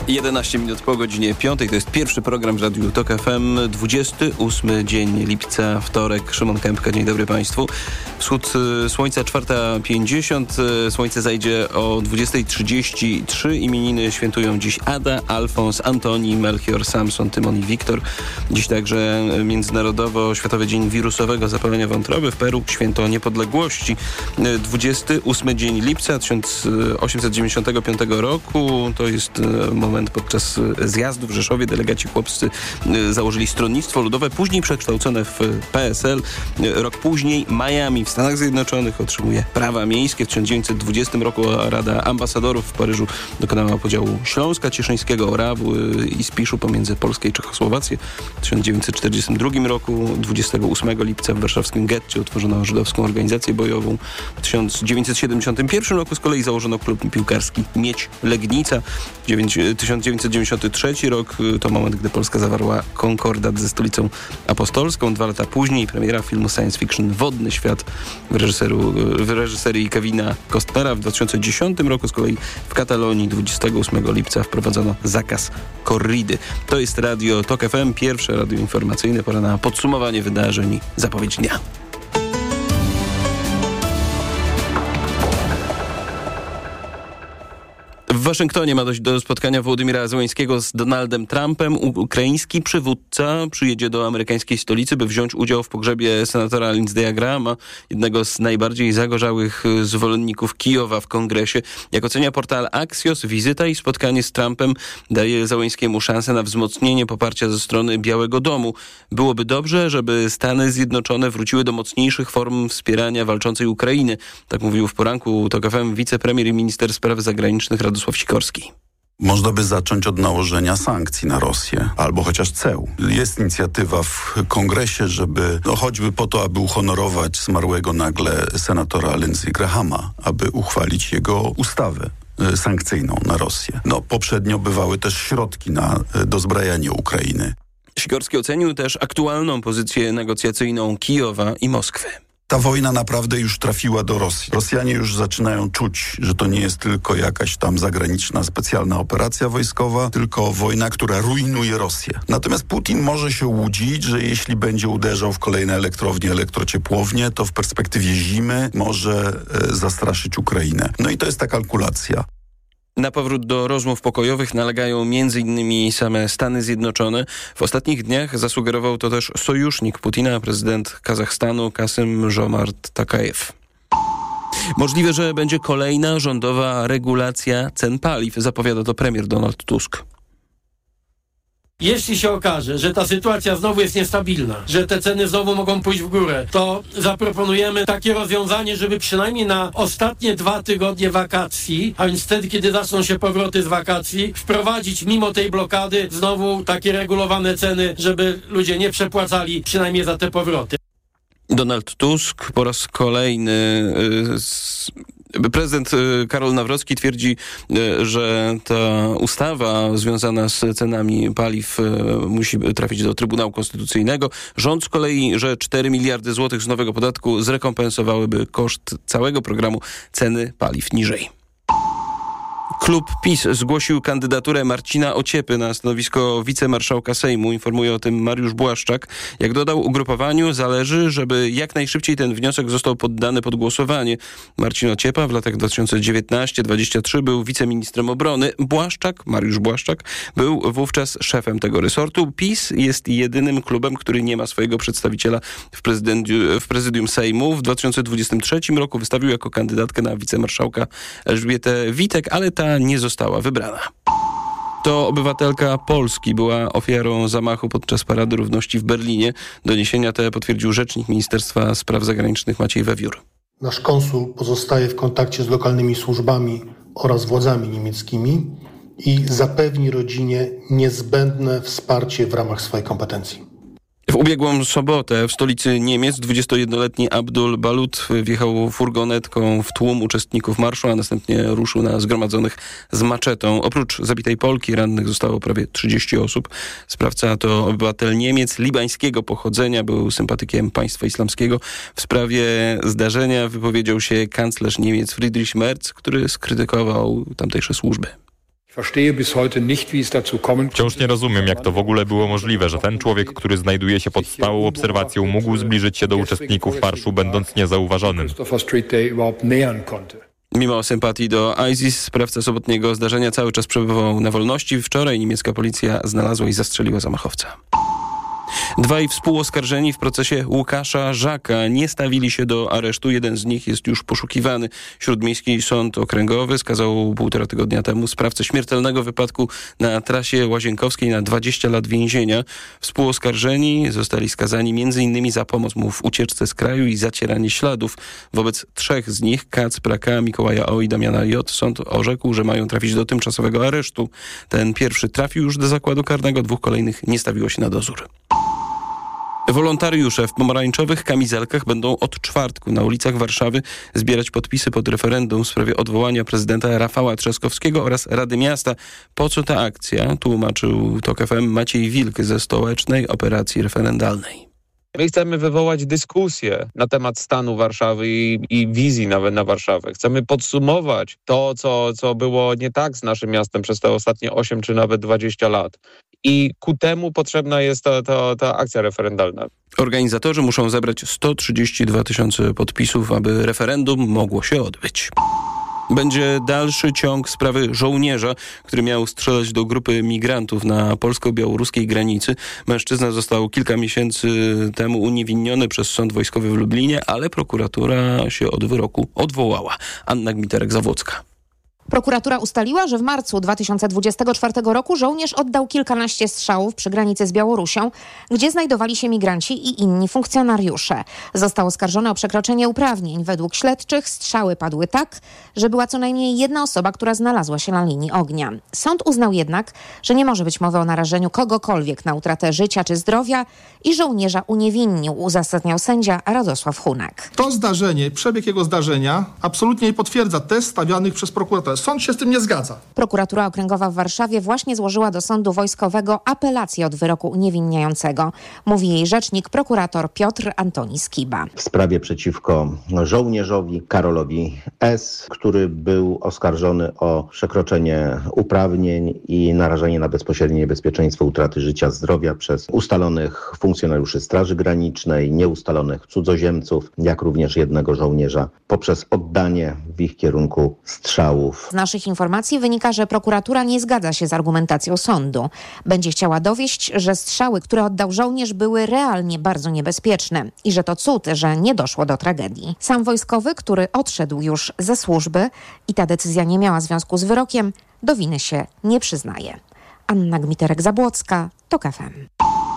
11 minut po godzinie 5. To jest pierwszy program w Radiu Tok FM. 28 dzień lipca, wtorek. Szymon Kępka, dzień dobry Państwu. Wschód słońca 4:50. Słońce zajdzie o 20:33. Imieniny świętują dziś Ada, Alfons, Antoni, Melchior, Samson, Tymon i Wiktor. Dziś także Międzynarodowo-Światowy Dzień Wirusowego Zapalenia Wątroby. W Peru święto niepodległości. 28 dzień lipca 1895 roku. To jest moment podczas zjazdu w Rzeszowie. Delegaci chłopscy założyli Stronnictwo Ludowe, później przekształcone w PSL. Rok później Miami w Stanach Zjednoczonych otrzymuje prawa miejskie. W 1920 roku Rada Ambasadorów w Paryżu dokonała podziału Śląska Cieszyńskiego, Orawy i Spiszu pomiędzy Polskę i Czechosłowację. W 1942 roku, 28 lipca w warszawskim getcie utworzono żydowską organizację bojową. W 1971 roku z kolei założono klub piłkarski Miedź Legnica. 1993 rok to moment, gdy Polska zawarła konkordat ze Stolicą Apostolską. 2 lata później premiera filmu science fiction Wodny Świat w reżyserii Kevina Costnera. W 2010 roku z kolei w Katalonii 28 lipca wprowadzono zakaz korridy. To jest Radio Tok FM, pierwsze radio informacyjne. Pora na podsumowanie wydarzeń i zapowiedź dnia. W Waszyngtonie ma dojść do spotkania Wołodymyra Zełenskiego z Donaldem Trumpem. Ukraiński przywódca przyjedzie do amerykańskiej stolicy, by wziąć udział w pogrzebie senatora Lindsey'a Grahama, jednego z najbardziej zagorzałych zwolenników Kijowa w kongresie. Jak ocenia portal Axios, wizyta i spotkanie z Trumpem daje Zełenskiemu szansę na wzmocnienie poparcia ze strony Białego Domu. Byłoby dobrze, żeby Stany Zjednoczone wróciły do mocniejszych form wspierania walczącej Ukrainy. Tak mówił w poranku Tok FM wicepremier i minister spraw zagranicznych Radosław Sikorski. Można by zacząć od nałożenia sankcji na Rosję, albo chociaż ceł. Jest inicjatywa w kongresie, żeby, choćby po to, aby uhonorować zmarłego nagle senatora Lindsey Grahama, aby uchwalić jego ustawę sankcyjną na Rosję. Poprzednio bywały też środki na dozbrajanie Ukrainy. Sikorski ocenił też aktualną pozycję negocjacyjną Kijowa i Moskwy. Ta wojna naprawdę już trafiła do Rosji. Rosjanie już zaczynają czuć, że to nie jest tylko jakaś tam zagraniczna, specjalna operacja wojskowa, tylko wojna, która rujnuje Rosję. Natomiast Putin może się łudzić, że jeśli będzie uderzał w kolejne elektrownie, elektrociepłownie, to w perspektywie zimy może zastraszyć Ukrainę. I to jest ta kalkulacja. Na powrót do rozmów pokojowych nalegają m.in. same Stany Zjednoczone. W ostatnich dniach zasugerował to też sojusznik Putina, prezydent Kazachstanu Kasym-Żomart Tokajew. Możliwe, że będzie kolejna rządowa regulacja cen paliw, zapowiada to premier Donald Tusk. Jeśli się okaże, że ta sytuacja znowu jest niestabilna, że te ceny znowu mogą pójść w górę, to zaproponujemy takie rozwiązanie, żeby przynajmniej na ostatnie 2 tygodnie wakacji, a więc wtedy, kiedy zaczną się powroty z wakacji, wprowadzić mimo tej blokady znowu takie regulowane ceny, żeby ludzie nie przepłacali przynajmniej za te powroty. Donald Tusk po raz kolejny... Prezydent Karol Nawrocki twierdzi, że ta ustawa związana z cenami paliw musi trafić do Trybunału Konstytucyjnego. Rząd z kolei, że 4 miliardy złotych z nowego podatku zrekompensowałyby koszt całego programu ceny paliw niżej. Klub PiS zgłosił kandydaturę Marcina Ociepy na stanowisko wicemarszałka Sejmu. Informuje o tym Mariusz Błaszczak. Jak dodał, ugrupowaniu zależy, żeby jak najszybciej ten wniosek został poddany pod głosowanie. Marcin Ociepa w latach 2019-2023 był wiceministrem obrony. Mariusz Błaszczak, był wówczas szefem tego resortu. PiS jest jedynym klubem, który nie ma swojego przedstawiciela w prezydium Sejmu. W 2023 roku wystawił jako kandydatkę na wicemarszałka Elżbietę Witek, ale ta nie została wybrana. To obywatelka Polski była ofiarą zamachu podczas Parady Równości w Berlinie. Doniesienia te potwierdził rzecznik Ministerstwa Spraw Zagranicznych Maciej Wewiór. Nasz konsul pozostaje w kontakcie z lokalnymi służbami oraz władzami niemieckimi i zapewni rodzinie niezbędne wsparcie w ramach swojej kompetencji. W ubiegłą sobotę w stolicy Niemiec 21-letni Abdul Balut wjechał furgonetką w tłum uczestników marszu, a następnie ruszył na zgromadzonych z maczetą. Oprócz zabitej Polki rannych zostało prawie 30 osób. Sprawca to obywatel Niemiec libańskiego pochodzenia, był sympatykiem państwa islamskiego. W sprawie zdarzenia wypowiedział się kanclerz Niemiec Friedrich Merz, który skrytykował tamtejsze służby. Wciąż nie rozumiem, jak to w ogóle było możliwe, że ten człowiek, który znajduje się pod stałą obserwacją, mógł zbliżyć się do uczestników marszu, będąc niezauważonym. Mimo sympatii do ISIS, sprawca sobotniego zdarzenia cały czas przebywał na wolności. Wczoraj niemiecka policja znalazła i zastrzeliła zamachowca. Dwaj współoskarżeni w procesie Łukasza Żaka nie stawili się do aresztu. Jeden z nich jest już poszukiwany. Śródmiejski Sąd Okręgowy skazał 1,5 tygodnia temu sprawcę śmiertelnego wypadku na trasie Łazienkowskiej na 20 lat więzienia. Współoskarżeni zostali skazani m.in. za pomoc mu w ucieczce z kraju i zacieranie śladów. Wobec 3 z nich, Kacpra K., Mikołaja O. i Damiana J., sąd orzekł, że mają trafić do tymczasowego aresztu. Ten pierwszy trafił już do zakładu karnego, 2 kolejnych nie stawiło się na dozór. Wolontariusze w pomarańczowych kamizelkach będą od czwartku na ulicach Warszawy zbierać podpisy pod referendum w sprawie odwołania prezydenta Rafała Trzaskowskiego oraz Rady Miasta. Po co ta akcja? Tłumaczył TOK FM Maciej Wilk ze Stołecznej Operacji Referendalnej. My chcemy wywołać dyskusję na temat stanu Warszawy i wizji nawet na Warszawę. Chcemy podsumować to, co było nie tak z naszym miastem przez te ostatnie 8 czy nawet 20 lat. I ku temu potrzebna jest ta akcja referendalna. Organizatorzy muszą zebrać 132 000 podpisów, aby referendum mogło się odbyć. Będzie dalszy ciąg sprawy żołnierza, który miał strzelać do grupy migrantów na polsko-białoruskiej granicy. Mężczyzna został kilka miesięcy temu uniewinniony przez Sąd Wojskowy w Lublinie, ale prokuratura się od wyroku odwołała. Anna Gmiterek-Zawłocka. Prokuratura ustaliła, że w marcu 2024 roku żołnierz oddał kilkanaście strzałów przy granicy z Białorusią, gdzie znajdowali się migranci i inni funkcjonariusze. Został oskarżony o przekroczenie uprawnień. Według śledczych strzały padły tak, że była co najmniej jedna osoba, która znalazła się na linii ognia. Sąd uznał jednak, że nie może być mowy o narażeniu kogokolwiek na utratę życia czy zdrowia i żołnierza uniewinnił, uzasadniał sędzia Radosław Hunek. To zdarzenie, przebieg jego zdarzenia absolutnie nie potwierdza tez stawianych przez prokuratora. Sąd się z tym nie zgadza. Prokuratura Okręgowa w Warszawie właśnie złożyła do Sądu Wojskowego apelację od wyroku uniewinniającego. Mówi jej rzecznik prokurator Piotr Antoni Skiba. W sprawie przeciwko żołnierzowi Karolowi S., który był oskarżony o przekroczenie uprawnień i narażenie na bezpośrednie niebezpieczeństwo utraty życia, zdrowia przez ustalonych funkcjonariuszy Straży Granicznej, nieustalonych cudzoziemców, jak również jednego żołnierza poprzez oddanie w ich kierunku strzałów. Z naszych informacji wynika, że prokuratura nie zgadza się z argumentacją sądu. Będzie chciała dowieść, że strzały, które oddał żołnierz, były realnie bardzo niebezpieczne i że to cud, że nie doszło do tragedii. Sam wojskowy, który odszedł już ze służby i ta decyzja nie miała związku z wyrokiem, do winy się nie przyznaje. Anna Gmiterek-Zabłocka, TOK FM.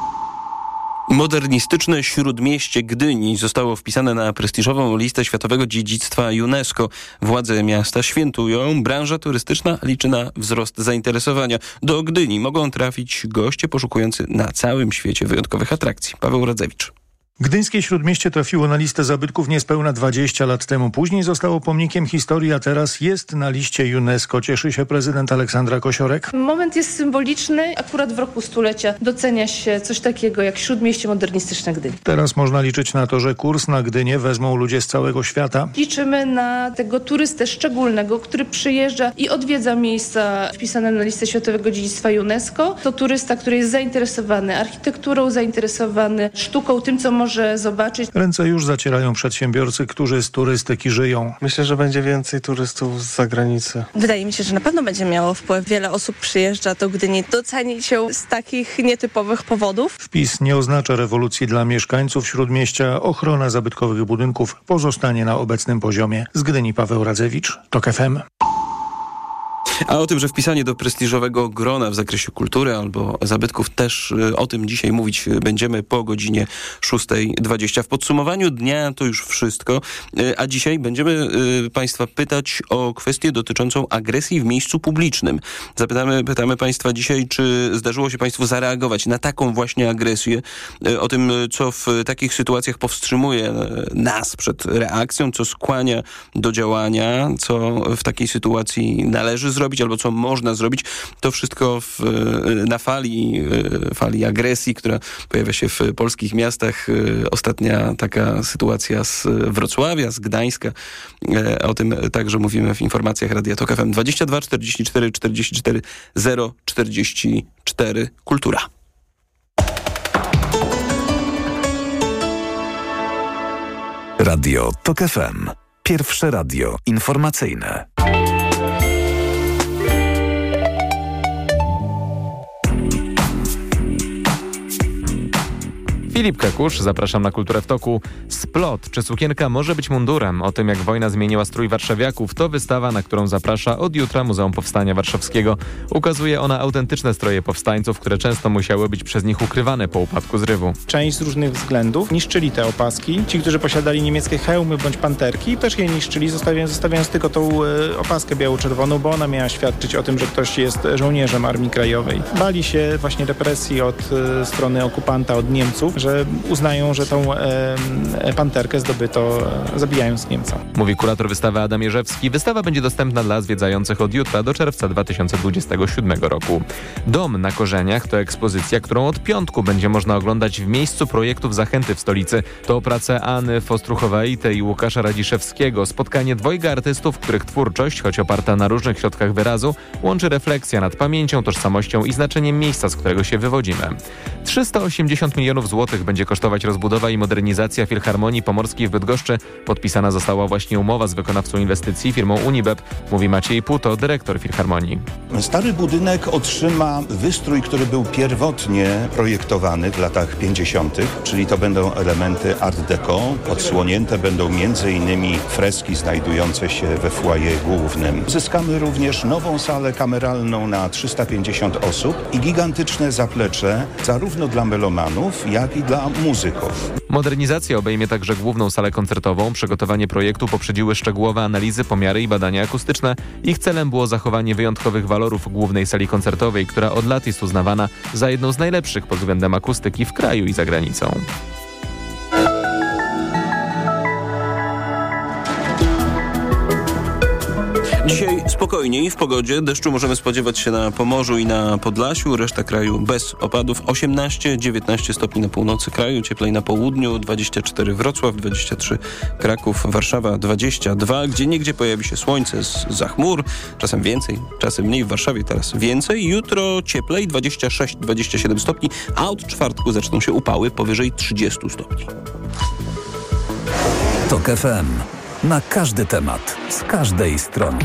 Modernistyczne Śródmieście Gdyni zostało wpisane na prestiżową listę Światowego Dziedzictwa UNESCO. Władze miasta świętują. Branża turystyczna liczy na wzrost zainteresowania. Do Gdyni mogą trafić goście poszukujący na całym świecie wyjątkowych atrakcji. Paweł Radzewicz. Gdyńskie Śródmieście trafiło na listę zabytków niespełna 20 lat temu. Później zostało pomnikiem historii, a teraz jest na liście UNESCO. Cieszy się prezydent Aleksandra Kosiorek. Moment jest symboliczny. Akurat w roku stulecia docenia się coś takiego jak Śródmieście Modernistyczne Gdyni. Teraz można liczyć na to, że kurs na Gdynię wezmą ludzie z całego świata. Liczymy na tego turystę szczególnego, który przyjeżdża i odwiedza miejsca wpisane na listę Światowego Dziedzictwa UNESCO. To turysta, który jest zainteresowany architekturą, zainteresowany sztuką, tym co może zobaczyć. Ręce już zacierają przedsiębiorcy, którzy z turystyki żyją. Myślę, że będzie więcej turystów z zagranicy. Wydaje mi się, że na pewno będzie miało wpływ. Wiele osób przyjeżdża do Gdyni docenić się z takich nietypowych powodów. Wpis nie oznacza rewolucji dla mieszkańców Śródmieścia. Ochrona zabytkowych budynków pozostanie na obecnym poziomie. Z Gdyni Paweł Radzewicz, TOK FM. A o tym, że wpisanie do prestiżowego grona w zakresie kultury albo zabytków też o tym dzisiaj mówić będziemy po godzinie 6:20. W podsumowaniu dnia to już wszystko, a dzisiaj będziemy Państwa pytać o kwestię dotyczącą agresji w miejscu publicznym. Pytamy Państwa dzisiaj, czy zdarzyło się Państwu zareagować na taką właśnie agresję, o tym, co w takich sytuacjach powstrzymuje nas przed reakcją, co skłania do działania, co w takiej sytuacji należy zrobić, zrobić albo co można zrobić. To wszystko na fali agresji, która pojawia się w polskich miastach. Ostatnia taka sytuacja z Wrocławia, z Gdańska. O tym także mówimy w informacjach Radia Tok FM. 22 44 44 044. Kultura. Radio Tok FM. Pierwsze radio informacyjne. Filip Kekusz, zapraszam na Kulturę w Toku. Splot, czy sukienka może być mundurem? O tym, jak wojna zmieniła strój warszawiaków, to wystawa, na którą zaprasza od jutra Muzeum Powstania Warszawskiego. Ukazuje ona autentyczne stroje powstańców, które często musiały być przez nich ukrywane po upadku zrywu. Część z różnych względów niszczyli te opaski. Ci, którzy posiadali niemieckie hełmy bądź panterki, też je niszczyli, zostawiając tylko tą opaskę biało-czerwoną, bo ona miała świadczyć o tym, że ktoś jest żołnierzem Armii Krajowej. Bali się właśnie represji od strony okupanta, od Niemców, że uznają, że tą panterkę zdobyto zabijając Niemca. Mówi kurator wystawy Adam Jerzewski. Wystawa będzie dostępna dla zwiedzających od jutra do czerwca 2027 roku. Dom na korzeniach to ekspozycja, którą od piątku będzie można oglądać w miejscu projektów Zachęty w stolicy. To prace Anny Fostruchowaitej i Łukasza Radziszewskiego. Spotkanie dwojga artystów, których twórczość, choć oparta na różnych środkach wyrazu, łączy refleksja nad pamięcią, tożsamością i znaczeniem miejsca, z którego się wywodzimy. 380 milionów złotych będzie kosztować rozbudowa i modernizacja Filharmonii Pomorskiej w Bydgoszczy. Podpisana została właśnie umowa z wykonawcą inwestycji, firmą Unibep, mówi Maciej Puto, dyrektor Filharmonii. Stary budynek otrzyma wystrój, który był pierwotnie projektowany w latach 50., czyli to będą elementy art deco. Odsłonięte będą m.in. freski znajdujące się we foyer głównym. Zyskamy również nową salę kameralną na 350 osób i gigantyczne zaplecze zarówno dla melomanów, jak i dla muzyków. Modernizacja obejmie także główną salę koncertową. Przygotowanie projektu poprzedziły szczegółowe analizy, pomiary i badania akustyczne. Ich celem było zachowanie wyjątkowych walorów głównej sali koncertowej, która od lat jest uznawana za jedną z najlepszych pod względem akustyki w kraju i za granicą. Dzisiaj spokojniej w pogodzie. Deszczu możemy spodziewać się na Pomorzu i na Podlasiu. Reszta kraju bez opadów. 18-19 stopni na północy kraju. Cieplej na południu. 24 Wrocław, 23 Kraków, Warszawa 22. Gdzieniegdzie pojawi się słońce zza chmur. Czasem więcej, czasem mniej. W Warszawie teraz więcej. Jutro cieplej. 26-27 stopni. A od czwartku zaczną się upały powyżej 30 stopni. Tok FM. Na każdy temat, z każdej strony.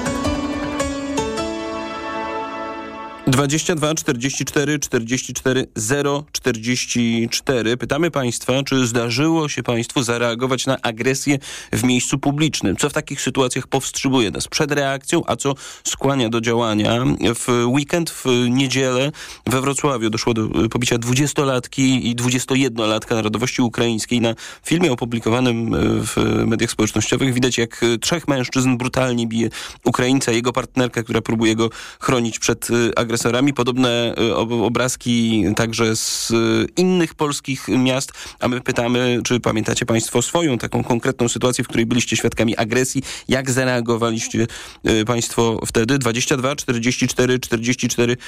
22 44 44 044. Pytamy Państwa, czy zdarzyło się Państwu zareagować na agresję w miejscu publicznym? Co w takich sytuacjach powstrzymuje nas przed reakcją, a co skłania do działania? W weekend, w niedzielę we Wrocławiu doszło do pobicia 20-latki i 21-latka narodowości ukraińskiej. Na filmie opublikowanym w mediach społecznościowych widać, jak trzech mężczyzn brutalnie bije Ukraińca, jego partnerkę, która próbuje go chronić przed agresją. Podobne obrazki także z innych polskich miast, a my pytamy, czy pamiętacie Państwo swoją taką konkretną sytuację, w której byliście świadkami agresji? Jak zareagowaliście Państwo wtedy? 22 44 44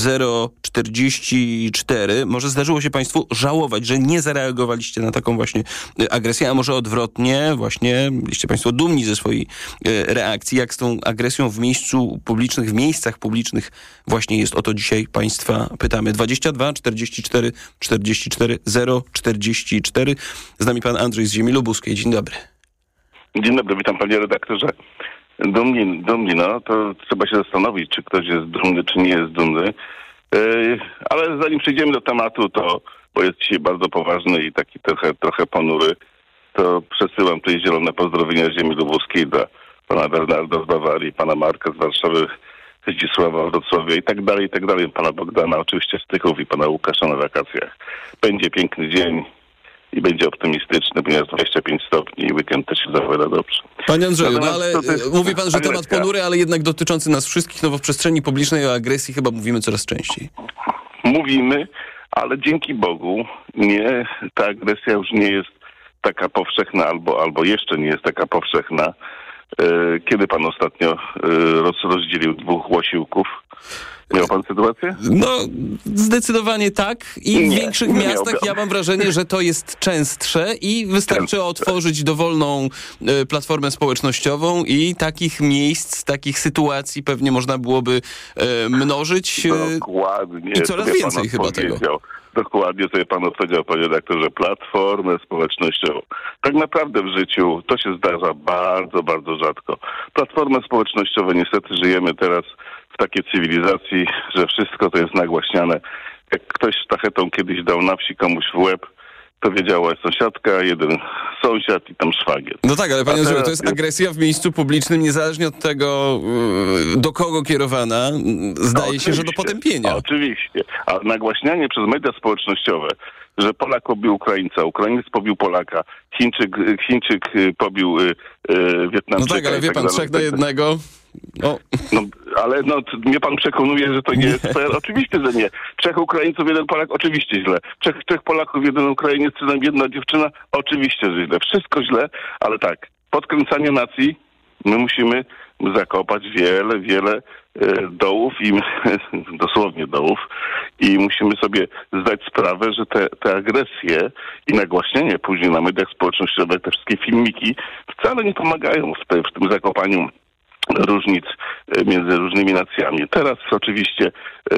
044. Może zdarzyło się Państwu żałować, że nie zareagowaliście na taką właśnie agresję, a może odwrotnie, właśnie byliście Państwo dumni ze swojej reakcji. Jak z tą agresją w miejscu publicznych, w miejscach publicznych właśnie jest? O to dzisiaj Państwa pytamy. 22 44 44 044. Z nami pan Andrzej z Ziemi Lubuskiej. Dzień dobry. Dzień dobry, witam panie redaktorze. Dumni, no to trzeba się zastanowić, czy ktoś jest dumny, czy nie jest dumny. Ale zanim przejdziemy do tematu, to, bo jest dzisiaj bardzo poważny i taki trochę ponury, to przesyłam tutaj zielone pozdrowienia z Ziemi Lubuskiej dla pana Bernarda z Bawarii, pana Marka z Warszawy, Zdzisława Wrocławia i tak dalej, pana Bogdana, oczywiście z Tychów i pana Łukasza na wakacjach. Będzie piękny dzień i będzie optymistyczny, ponieważ 25 stopni i weekend też się zapowiada dobrze. Panie Andrzeju, no ale mówi pan, że temat ponury, ale jednak dotyczący nas wszystkich, no bo w przestrzeni publicznej o agresji chyba mówimy coraz częściej. Mówimy, ale dzięki Bogu ta agresja już nie jest taka powszechna albo jeszcze nie jest taka powszechna. Kiedy pan ostatnio rozdzielił 2 łosiłków? Miał pan sytuację? No, zdecydowanie tak. I w większych miastach miałbym. ja mam wrażenie, że to jest częstsze i wystarczy otworzyć dowolną platformę społecznościową i takich miejsc, takich sytuacji pewnie można byłoby mnożyć. Dokładnie. I coraz więcej chyba tego. Dokładnie sobie pan odpowiedział, panie redaktorze, platformę społecznościową. Tak naprawdę w życiu to się zdarza bardzo, bardzo rzadko. Platformy społecznościowe, niestety żyjemy teraz w takiej cywilizacji, że wszystko to jest nagłaśniane. Jak ktoś sztachetą kiedyś dał na wsi komuś w łeb, to wiedziała sąsiadka, jeden sąsiad i tam szwagier. No tak, ale panie Andrzeju, to jest agresja w miejscu publicznym, niezależnie od tego, do kogo kierowana, zdaje się, że do potępienia. Oczywiście. A nagłaśnianie przez media społecznościowe, że Polak pobił Ukraińca, Ukrainiec pobił Polaka, Chińczyk pobił Wietnamczyka. No tak, ale wie pan, 3 na 1... No, ale mnie pan przekonuje, że to nie jest fair? Oczywiście, że nie. 3 Ukraińców, 1 Polak, oczywiście źle. 3 Polaków, 1 Ukrainiec, czy tam 1 dziewczyna, oczywiście, że źle. Wszystko źle, ale tak, podkręcanie nacji, my musimy zakopać wiele dołów, i dosłownie dołów, i musimy sobie zdać sprawę, że te agresje i nagłaśnienie później na mediach społecznościowych, te wszystkie filmiki wcale nie pomagają w tym zakopaniu różnic między różnymi nacjami. Teraz oczywiście...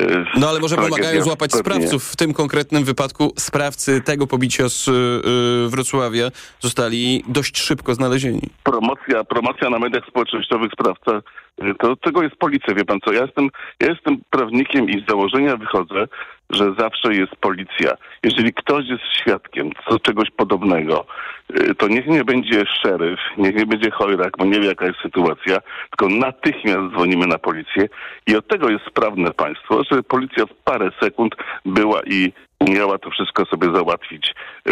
No ale może pomagają złapać sprawców. W tym konkretnym wypadku sprawcy tego pobicia z Wrocławia zostali dość szybko znalezieni. Promocja na mediach społecznościowych sprawca, to tego jest policja, wie pan co? Ja jestem prawnikiem i z założenia wychodzę, że zawsze jest policja. Jeżeli ktoś jest świadkiem czegoś podobnego, to niech nie będzie szeryf, niech nie będzie chojrak, bo nie wie jaka jest sytuacja, tylko natychmiast dzwonimy na policję i od tego jest sprawne państwo, że policja w parę sekund była i umiała to wszystko sobie załatwić.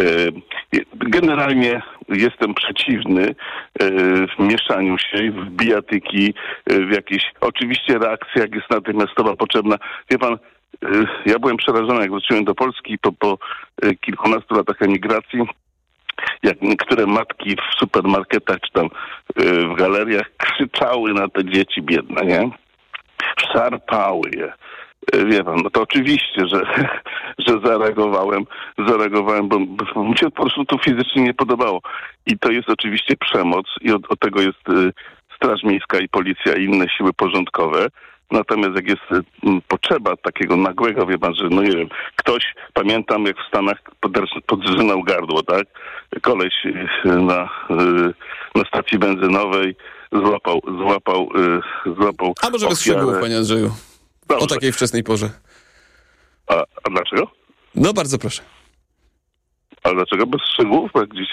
Generalnie jestem przeciwny mieszaniu się w bijatyki, w jakieś... Oczywiście reakcja, jak jest natychmiastowa, potrzebna. Wie pan, ja byłem przerażony, jak wróciłem do Polski po kilkunastu latach emigracji, jak niektóre matki w supermarketach czy tam w galeriach krzyczały na te dzieci biedne, nie? Szarpały je. Wie pan, no to oczywiście, że zareagowałem, bo mi się po prostu to fizycznie nie podobało. I to jest oczywiście przemoc i od tego jest Straż Miejska i policja i inne siły porządkowe. Natomiast jak jest potrzeba takiego nagłego, wie pan, że no nie wiem, ktoś, pamiętam jak w Stanach podrzynał gardło, tak? Koleś na stacji benzynowej złapał A może bez szczegółów, panie Andrzeju? Dobrze. O takiej wczesnej porze. A dlaczego? No bardzo proszę. A dlaczego bez szczegółów?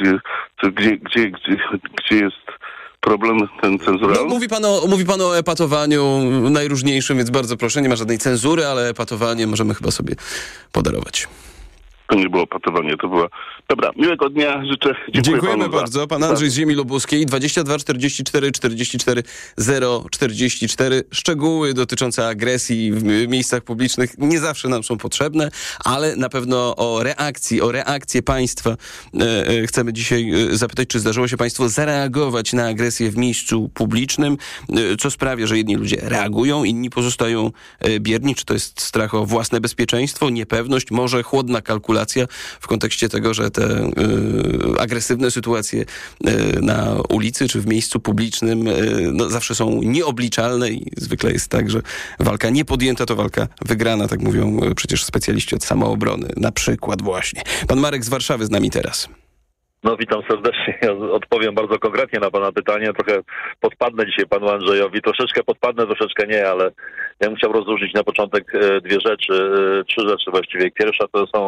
Gdzie jest problem ten cenzuralny? No, mówi pan o epatowaniu najróżniejszym, więc bardzo proszę, nie ma żadnej cenzury, ale epatowanie możemy chyba sobie podarować. To nie było epatowanie, to była... Dobra, miłego dnia życzę. Dziękujemy bardzo. Pan Andrzej z ziemi lubuskiej, 22 44 44 044. Szczegóły dotyczące agresji w miejscach publicznych nie zawsze nam są potrzebne, ale na pewno o reakcję państwa chcemy dzisiaj zapytać, czy zdarzyło się państwu zareagować na agresję w miejscu publicznym, co sprawia, że jedni ludzie reagują, inni pozostają bierni, czy to jest strach o własne bezpieczeństwo, niepewność, może chłodna kalkulacja w kontekście tego, że te agresywne sytuacje na ulicy czy w miejscu publicznym zawsze są nieobliczalne i zwykle jest tak, że walka niepodjęta to walka wygrana, tak mówią przecież specjaliści od samoobrony. Na przykład właśnie. Pan Marek z Warszawy z nami teraz. No witam serdecznie. Ja odpowiem bardzo konkretnie na pana pytanie. Trochę podpadnę dzisiaj panu Andrzejowi. Troszeczkę podpadnę, troszeczkę nie, ale ja bym chciał rozróżnić na początek trzy rzeczy właściwie. Pierwsza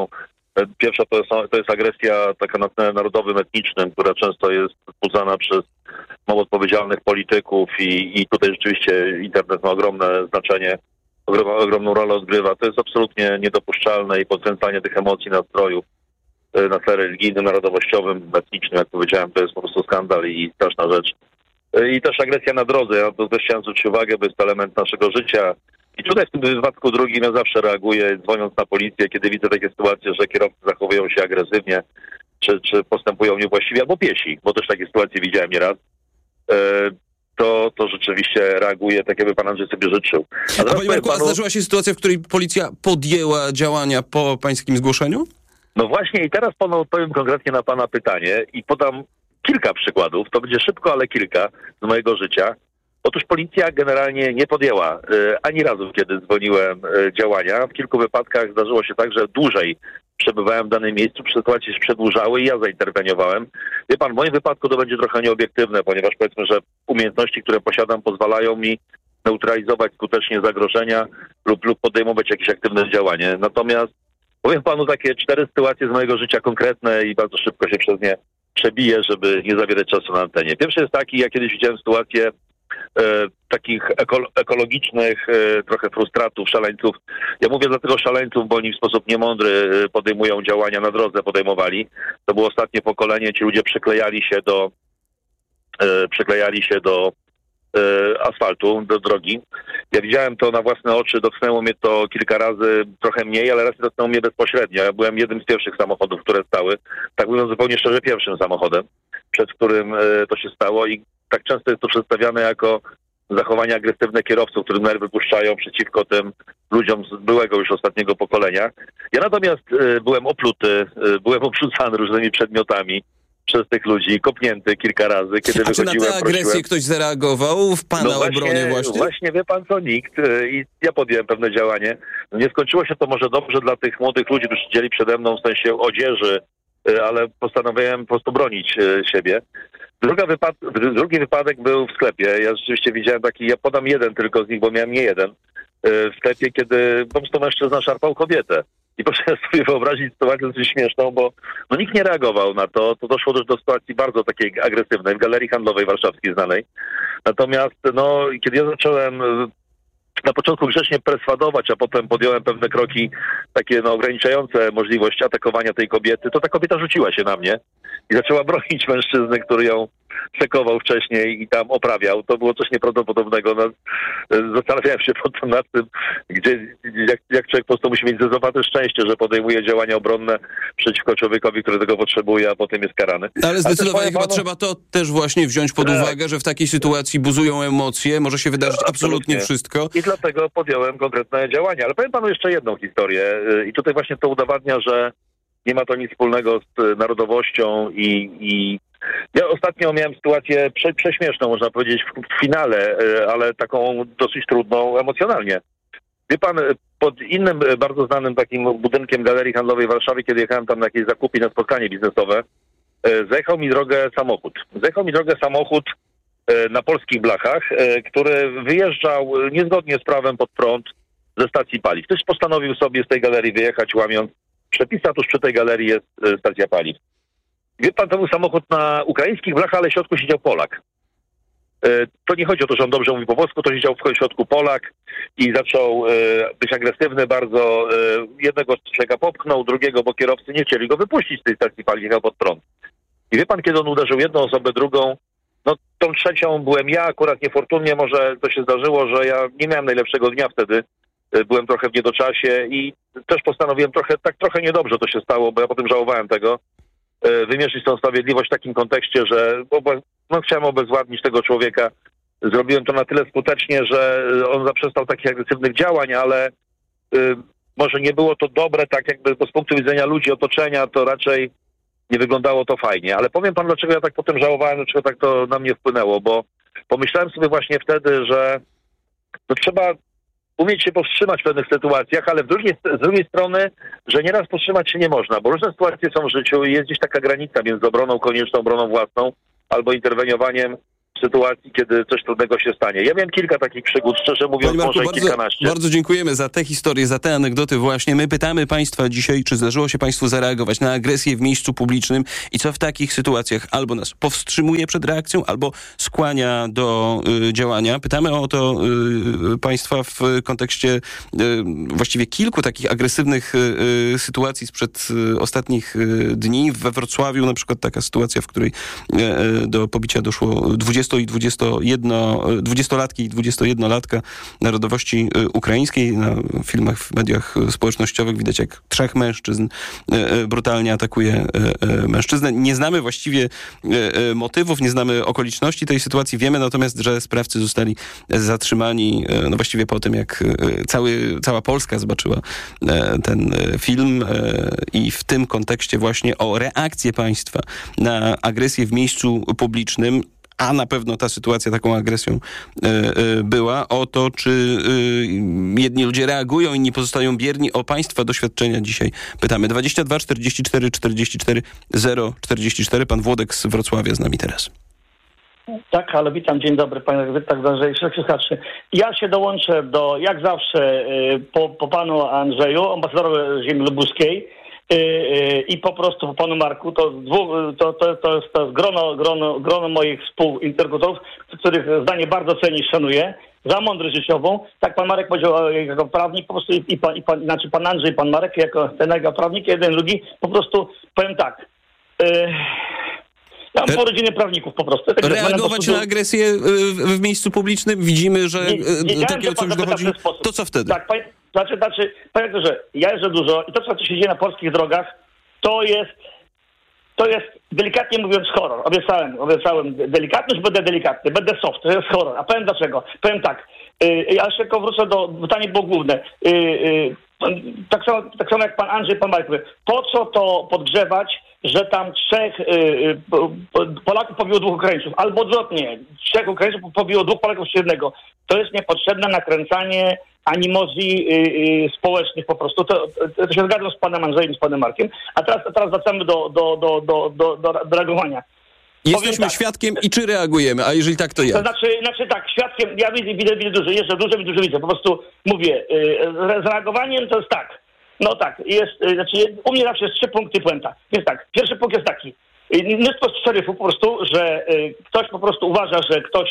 to jest agresja taka na tle narodowym, etnicznym, która często jest wzbudzana przez mało odpowiedzialnych polityków i tutaj rzeczywiście internet ma ogromne znaczenie, ogromną rolę odgrywa. To jest absolutnie niedopuszczalne i podkręcanie tych emocji, nastrojów na tle religijnym, narodowościowym, etnicznym, jak powiedziałem, to jest po prostu skandal i straszna rzecz. I też agresja na drodze. Ja to też chciałem zwrócić uwagę, bo jest to element naszego życia. I tutaj w tym wypadku drugim ja zawsze reaguję, dzwoniąc na policję, kiedy widzę takie sytuacje, że kierowcy zachowują się agresywnie, czy postępują niewłaściwie, albo piesi, bo też takie sytuacje widziałem nieraz. to rzeczywiście reaguje tak, jakby pan Andrzej sobie życzył. A panie Marku, a zdarzyła się sytuacja, w której policja podjęła działania po pańskim zgłoszeniu? No właśnie i teraz panu odpowiem konkretnie na pana pytanie i podam kilka przykładów. To będzie szybko, ale kilka z mojego życia. Otóż policja generalnie nie podjęła ani razu, kiedy dzwoniłem, działania. W kilku wypadkach zdarzyło się tak, że dłużej przebywałem w danym miejscu, sytuacje się przedłużały i ja zainterweniowałem. Wie pan, w moim wypadku to będzie trochę nieobiektywne, ponieważ powiedzmy, że umiejętności, które posiadam, pozwalają mi neutralizować skutecznie zagrożenia lub podejmować jakieś aktywne działanie. Natomiast powiem panu takie 4 sytuacje z mojego życia konkretne i bardzo szybko się przez nie przebiję, żeby nie zabierać czasu na antenie. Pierwszy jest taki, ja kiedyś widziałem sytuację takich ekologicznych trochę frustratów, szaleńców. Ja mówię dlatego szaleńców, bo oni w sposób niemądry podejmują działania na drodze, podejmowali. To było ostatnie pokolenie, ci ludzie przyklejali się do asfaltu, do drogi. Ja widziałem to na własne oczy, dotknęło mnie to kilka razy, trochę mniej, ale raz dotknęło mnie bezpośrednio. Ja byłem jednym z pierwszych samochodów, które stały. Tak mówiąc zupełnie szczerze, pierwszym samochodem, przed którym to się stało i tak często jest to przedstawiane jako zachowania agresywne kierowców, którzy nerwy puszczają przeciwko tym ludziom z byłego już ostatniego pokolenia. Ja natomiast byłem opluty, byłem obrzucany różnymi przedmiotami przez tych ludzi, kopnięty kilka razy, kiedy wychodziłem. A czy na tę agresję ktoś zareagował w pana obronie właśnie? Właśnie, wie pan co, nikt. I ja podjąłem pewne działanie. Nie skończyło się to może dobrze dla tych młodych ludzi, którzy siedzieli przede mną w sensie odzieży, ale postanowiłem po prostu bronić siebie. Drugi wypadek był w sklepie. Ja rzeczywiście widziałem taki, ja podam jeden tylko z nich, bo miałem nie jeden. W sklepie, kiedy po prostu mężczyzna szarpał kobietę. I proszę sobie wyobrazić sytuację dosyć śmieszną, bo nikt nie reagował na to. To doszło też do sytuacji bardzo takiej agresywnej w Galerii Handlowej Warszawskiej znanej. Natomiast kiedy ja zacząłem na początku grzecznie perswadować, a potem podjąłem pewne kroki takie ograniczające możliwość atakowania tej kobiety, to ta kobieta rzuciła się na mnie i zaczęła bronić mężczyzny, który ją sekował wcześniej i tam oprawiał. To było coś nieprawdopodobnego. Zastanawiałem się potem nad tym, jak człowiek po prostu musi mieć zdecydowane szczęście, że podejmuje działania obronne przeciwko człowiekowi, który tego potrzebuje, a potem jest karany. Ale zdecydowanie chyba trzeba to też właśnie wziąć pod uwagę, że w takiej sytuacji buzują emocje, może się wydarzyć absolutnie wszystko. I dlatego podjąłem konkretne działania. Ale powiem panu jeszcze jedną historię i tutaj właśnie to udowadnia, że nie ma to nic wspólnego z narodowością i ja ostatnio miałem sytuację prześmieszną, można powiedzieć, w finale, ale taką dosyć trudną emocjonalnie. Wie pan, pod innym bardzo znanym takim budynkiem Galerii Handlowej w Warszawie, kiedy jechałem tam na jakieś zakupy, na spotkanie biznesowe, zajechał mi drogę samochód na polskich blachach, który wyjeżdżał niezgodnie z prawem pod prąd ze stacji paliw. Ktoś postanowił sobie z tej galerii wyjechać, łamiąc przepisy, a tuż przy tej galerii jest stacja paliw. Wie pan, to był samochód na ukraińskich blachach, ale w środku siedział Polak. To nie chodzi o to, że on dobrze mówi po polsku, to siedział w środku Polak i zaczął być agresywny bardzo. Jednego człowieka popchnął, drugiego, bo kierowcy nie chcieli go wypuścić z tej stacji paliw, jechał pod prąd. I wie pan, kiedy on uderzył jedną osobę, drugą, tą trzecią byłem ja, akurat niefortunnie może to się zdarzyło, że ja nie miałem najlepszego dnia wtedy, byłem trochę w niedoczasie i też postanowiłem trochę niedobrze to się stało, bo ja potem żałowałem tego, wymierzyć tą sprawiedliwość w takim kontekście, że chciałem obezwładnić tego człowieka. Zrobiłem to na tyle skutecznie, że on zaprzestał takich agresywnych działań, ale może nie było to dobre, tak jakby z punktu widzenia ludzi, otoczenia, to raczej nie wyglądało to fajnie. Ale powiem panu, dlaczego ja tak potem żałowałem, dlaczego tak to na mnie wpłynęło, bo pomyślałem sobie właśnie wtedy, że trzeba umieć się powstrzymać w pewnych sytuacjach, ale z drugiej strony, że nieraz powstrzymać się nie można, bo różne sytuacje są w życiu i jest gdzieś taka granica między obroną konieczną, obroną własną, albo interweniowaniem w sytuacji, kiedy coś trudnego się stanie. Ja miałem kilka takich przygód, szczerze mówiąc, Marku, może kilkanaście. Bardzo dziękujemy za te historie, za te anegdoty właśnie. My pytamy państwa dzisiaj, czy zdarzyło się państwu zareagować na agresję w miejscu publicznym i co w takich sytuacjach albo nas powstrzymuje przed reakcją, albo skłania do działania. Pytamy o to państwa w kontekście właściwie kilku takich agresywnych sytuacji sprzed ostatnich dni. We Wrocławiu na przykład taka sytuacja, w której do pobicia doszło 20 20-latki i 21-latka narodowości ukraińskiej. Na filmach, w mediach społecznościowych widać, jak 3 mężczyzn brutalnie atakuje mężczyznę. Nie znamy właściwie motywów, nie znamy okoliczności tej sytuacji. Wiemy natomiast, że sprawcy zostali zatrzymani właściwie po tym, jak cała Polska zobaczyła ten film i w tym kontekście właśnie o reakcję państwa na agresję w miejscu publicznym, a na pewno ta sytuacja taką agresją była, o to, czy jedni ludzie reagują, inni pozostają bierni. O państwa doświadczenia dzisiaj pytamy. 22 44 44 044. Pan Włodek z Wrocławia z nami teraz. Tak, ale witam, dzień dobry, panie redaktorze i wszystkich słuchaczy. Ja się dołączę do, jak zawsze, po panu Andrzeju, ambasadorowi ziemi lubuskiej i po prostu po panu Marku. To jest grono moich współinterlokutorów, których zdanie bardzo cenię i szanuję, za mądrość życiową. Tak pan Marek powiedział jako prawnik, po prostu pan Andrzej i pan Marek jako ten prawnik, jeden, drugi, po prostu powiem tak. Ja mam rodziny prawników po prostu. Reagować na agresję w miejscu publicznym? Widzimy, że takiego coś dochodzi. To co wtedy? Tak, panie doktorze, ja jeżdżę dużo i to, co się dzieje na polskich drogach, to jest delikatnie mówiąc horror. Obiecałem delikatność, będę delikatny, będę soft, to jest horror. A powiem dlaczego. Powiem tak, ja jeszcze tylko wrócę do pytania było główne. Tak samo jak pan Andrzej, pan Marek, po co to podgrzewać, że tam 3 Polaków pobiło 2 Ukraińców, albo odwrotnie, 3 Ukraińców pobiło 2 Polaków czy 1. To jest niepotrzebne nakręcanie animozji społecznych po prostu. To się zgadzam z panem Andrzejem i z panem Markiem. A teraz wracamy do reagowania. Jesteśmy świadkiem i czy reagujemy? A jeżeli tak, to jak? To znaczy tak, świadkiem, ja widzę dużo, jeżdżę dużo widzę. Po prostu mówię, z reagowaniem to jest tak. No tak, u mnie zawsze jest 3 punkty puenta. Więc tak, pierwszy punkt jest taki. Mnóstwo szeryfów po prostu, że ktoś po prostu uważa, że ktoś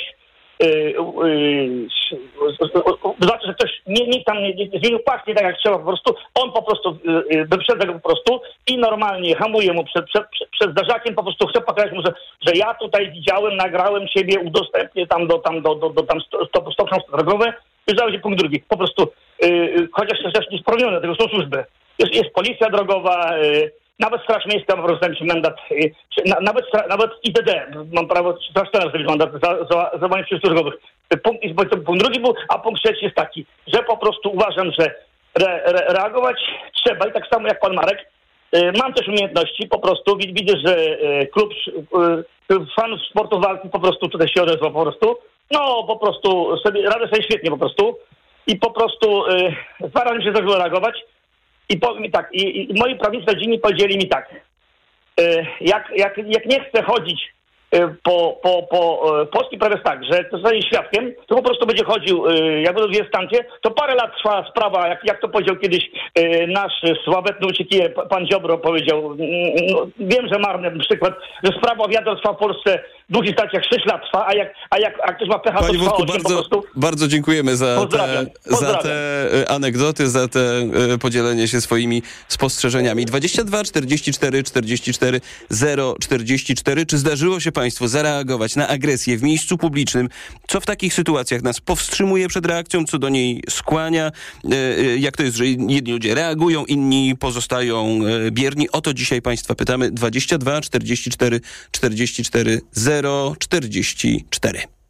znaczy, że ktoś nie zmienił pas nie tak jak trzeba po prostu. On po prostu wyprzedza go po prostu i normalnie hamuje mu przed zdarzakiem, po prostu chce pokazać mu, że ja tutaj widziałem, nagrałem siebie, udostępnię tam stopnią drogowe i zaraz punkt drugi. Po prostu chociaż też nie spełnione, tego są służby. Jest policja drogowa, nawet Straż Miejska ma rozdać mandat, nawet IDD, mam prawo, Straż zrobić mandat za działanie przestępstw drogowych. Punkt drugi był, a punkt trzeci jest taki, że po prostu uważam, że reagować trzeba i tak samo jak pan Marek. Mam też umiejętności, po prostu widzę, że klub fanów sportu walki po prostu tutaj się odezwał po prostu. No po prostu radę sobie świetnie po prostu i po prostu 2 razy mi się zdarzyło reagować. I powiem mi tak, i moi prawnicy rodzinni powiedzieli mi tak, jak nie chcę chodzić po polskim prawie jest tak, że to zostanie świadkiem, to po prostu będzie chodził, jak będą 2 stancje, to parę lat trwa sprawa, jak to powiedział kiedyś nasz sławetny uciekier, pan Ziobro powiedział, wiem, że marny przykład, że sprawa o wiadro trwa w Polsce w 2 stacjach 6 lat trwa, a jak ktoś ma pecha, to trwa 8 po prostu. Bardzo dziękujemy za te anegdoty, za te podzielenie się swoimi spostrzeżeniami. 22 44 44 044. Czy zdarzyło się państwu zareagować na agresję w miejscu publicznym? Co w takich sytuacjach nas powstrzymuje przed reakcją? Co do niej skłania? Jak to jest, że jedni ludzie reagują, inni pozostają bierni? O to dzisiaj państwa pytamy. 22 44 44 044.